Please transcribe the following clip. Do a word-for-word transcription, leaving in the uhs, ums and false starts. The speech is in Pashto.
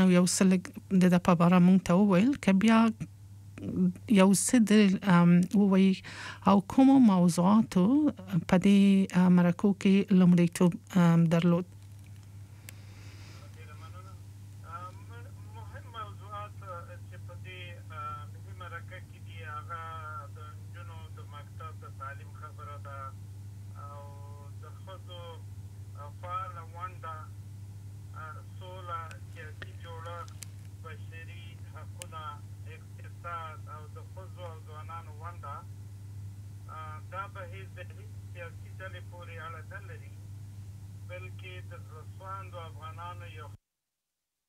نو یو څه لږ د ده په باره موږ ته وویل، که بیا یو څه د ووایي او کومو موضوعاتو په دې مرکو کې لومړیتوب درلود. دا به هیڅ د هیڅ سیاسي ډلې پورې اړه نه لري، بلکې د زړهسواندو